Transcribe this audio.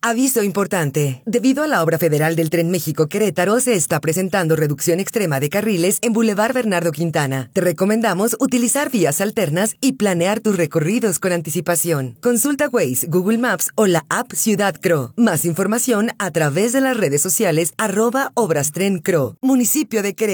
Aviso importante. Debido a la obra federal del Tren México-Querétaro, se está presentando reducción extrema de carriles en Boulevard Bernardo Quintana. Te recomendamos utilizar vías alternas y planear tus recorridos con anticipación. Consulta Waze, Google Maps o la app Ciudad Cro. Más información a través de las redes sociales @Obras Tren Cro. Municipio de Querétaro.